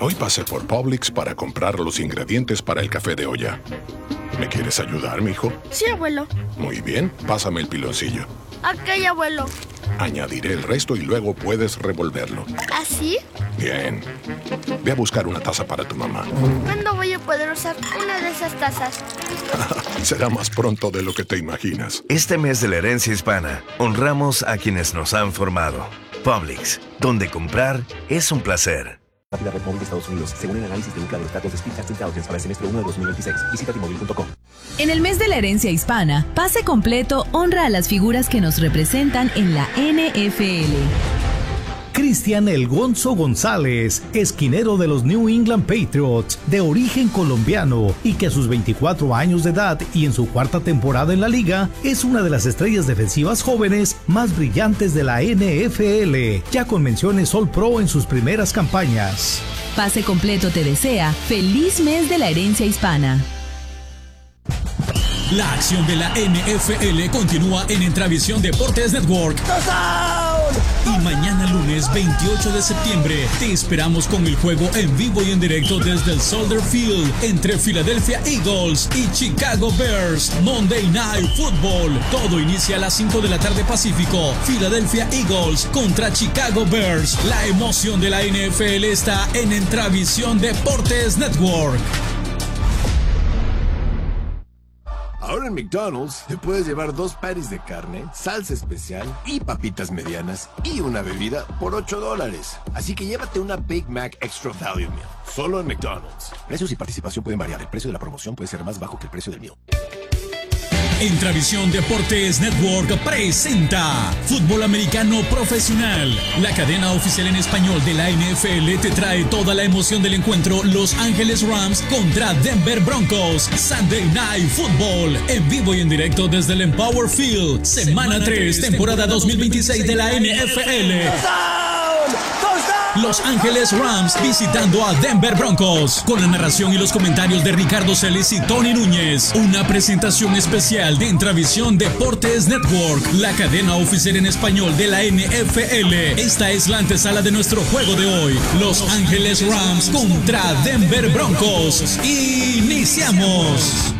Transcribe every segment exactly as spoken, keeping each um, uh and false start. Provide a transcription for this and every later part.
Hoy pasé por Publix para comprar los ingredientes para el café de olla. ¿Me quieres ayudar, mijo? Sí, abuelo. Muy bien, pásame el piloncillo. Ok, abuelo. Añadiré el resto y luego puedes revolverlo. ¿Así? Bien. Ve a buscar una taza para tu mamá. ¿Cuándo voy a poder usar una de esas tazas? Será más pronto de lo que te imaginas. Este mes de la herencia hispana, honramos a quienes nos han formado. Publix, donde comprar es un placer. Rápida red móvil de Estados Unidos. Según el análisis de UCLA de los datos de Speedtest Intelligence para el semestre uno de dos mil veintiséis. Visita timóvil punto com. En el mes de la herencia hispana, Pase Completo honra a las figuras que nos representan en la N F L. Cristian El Gonzo González, esquinero de los New England Patriots, de origen colombiano y que a sus veinticuatro años de edad y en su cuarta temporada en la liga, es una de las estrellas defensivas jóvenes más brillantes de la N F L, ya con menciones All Pro en sus primeras campañas. Pase Completo te desea feliz mes de la herencia hispana. La acción de la N F L continúa en Entravisión Deportes Network. Y mañana lunes veintiocho de septiembre te esperamos con el juego en vivo y en directo desde el Soldier Field entre Philadelphia Eagles y Chicago Bears. Monday Night Football. Todo inicia a las cinco de la tarde Pacífico. Philadelphia Eagles contra Chicago Bears. La emoción de la N F L está en Entravisión Deportes Network. Ahora en McDonald's te puedes llevar dos patties de carne, salsa especial y papitas medianas y una bebida por ocho dólares. Así que llévate una Big Mac Extra Value Meal. Solo en McDonald's. Precios y participación pueden variar. El precio de la promoción puede ser más bajo que el precio del meal. Entravisión Deportes Network presenta Fútbol Americano Profesional. La cadena oficial en español de la N F L te trae toda la emoción del encuentro Los Ángeles Rams contra Denver Broncos. Sunday Night Football, en vivo y en directo desde el Empower Field. Semana tres, temporada dos mil veintiséis de la N F L. Los Ángeles Rams visitando a Denver Broncos, con la narración y los comentarios de Ricardo Celis y Tony Núñez. Una presentación especial de Entravisión Deportes Network, la cadena oficial en español de la N F L. Esta es la antesala de nuestro juego de hoy. Los Ángeles Rams contra Denver Broncos. ¡Iniciamos!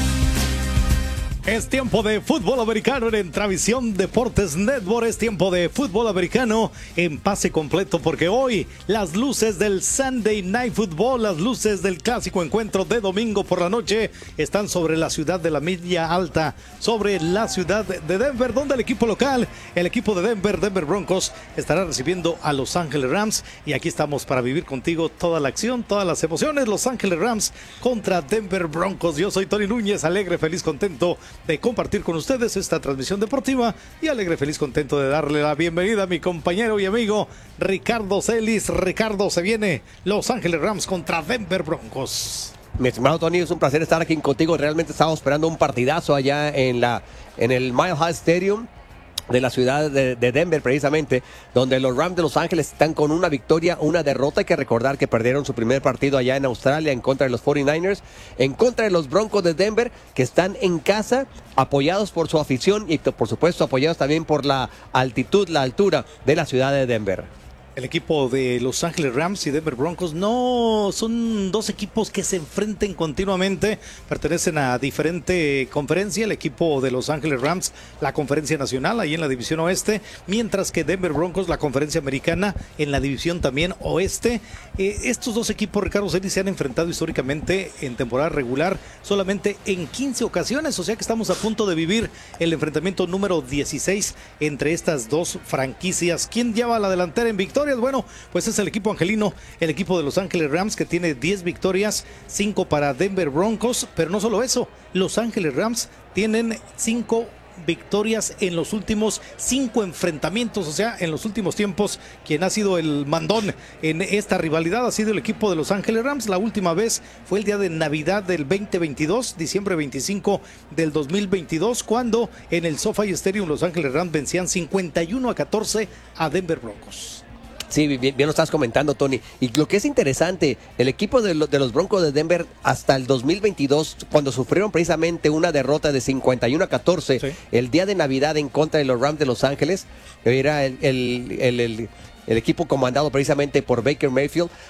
Es tiempo de fútbol americano en Entravisión Deportes Network. Es tiempo de fútbol americano en Pase Completo, porque hoy las luces del Sunday Night Football, las luces del clásico encuentro de domingo por la noche, están sobre la ciudad de la Milla Alta, sobre la ciudad de Denver, donde el equipo local, el equipo de Denver, Denver Broncos, estará recibiendo a Los Ángeles Rams. Y aquí estamos para vivir contigo toda la acción, todas las emociones. Los Ángeles Rams contra Denver Broncos. Yo soy Tony Núñez, alegre, feliz, contento de compartir con ustedes esta transmisión deportiva y alegre, feliz, contento de darle la bienvenida a mi compañero y amigo Ricardo Celis. Ricardo, se viene Los Ángeles Rams contra Denver Broncos. Mi estimado Tony, es un placer estar aquí contigo. Realmente estamos esperando un partidazo allá en la en el Mile High Stadium de la ciudad de, de Denver, precisamente, donde los Rams de Los Ángeles están con una victoria, una derrota. Hay que recordar que perdieron su primer partido allá en Australia en contra de los cuarenta y nueve ers, en contra de los Broncos de Denver, que están en casa, apoyados por su afición y por supuesto apoyados también por la altitud, la altura de la ciudad de Denver. El equipo de Los Ángeles Rams y Denver Broncos no son dos equipos que se enfrenten continuamente, pertenecen a diferente conferencia. El equipo de Los Ángeles Rams, la conferencia nacional, ahí en la división oeste, mientras que Denver Broncos, la conferencia americana, en la división también oeste. Eh, estos dos equipos, Ricardo Celis, se han enfrentado históricamente en temporada regular solamente en quince ocasiones, o sea que estamos a punto de vivir el enfrentamiento número dieciséis entre estas dos franquicias. ¿Quién lleva la delantera en victoria? Bueno, pues es el equipo angelino, el equipo de Los Ángeles Rams, que tiene diez victorias, cinco para Denver Broncos. Pero no solo eso, Los Ángeles Rams tienen cinco victorias en los últimos cinco enfrentamientos, o sea, en los últimos tiempos quien ha sido el mandón en esta rivalidad ha sido el equipo de Los Ángeles Rams. La última vez fue el día de Navidad del veinte veintidós, diciembre veinticinco del dos mil veintidós, cuando en el SoFi Stadium Los Ángeles Rams vencían cincuenta y uno a catorce a Denver Broncos. Sí, bien, bien lo estás comentando, Tony. Y lo que es interesante, el equipo de, lo, de los Broncos de Denver hasta el dos mil veintidós, cuando sufrieron precisamente una derrota de cincuenta y uno a catorce, sí, el día de Navidad en contra de los Rams de Los Ángeles, era el, el, el, el, el equipo comandado precisamente por Baker Mayfield,